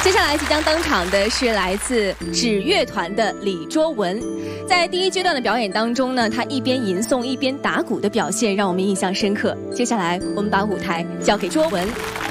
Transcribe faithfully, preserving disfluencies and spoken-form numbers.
接下来即将登场的是来自指乐团的李卓文。在第一阶段的表演当中呢，他一边吟诵一边打鼓的表现让我们印象深刻。接下来我们把舞台交给卓文。